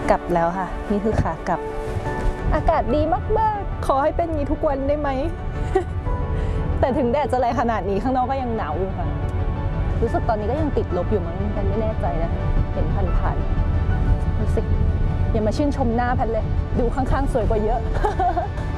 กลับแล้วค่ะนี่คือขากลับอากาศดีมากๆขอให้เป็นอย่างนี้ทุกวันได้ไหม แต่ถึงแดดจะแรงขนาดนี้ข้างนอกก็ยังหนาวอยู่ค่ะรู้สึกตอนนี้ก็ยังติดลบอยู่มั้งแพนไม่แน่ใจนะเห็นผ่านๆรู้สึกอย่ามาชื่นชมหน้าแพนเลยดูข้างๆสวยกว่าเยอะ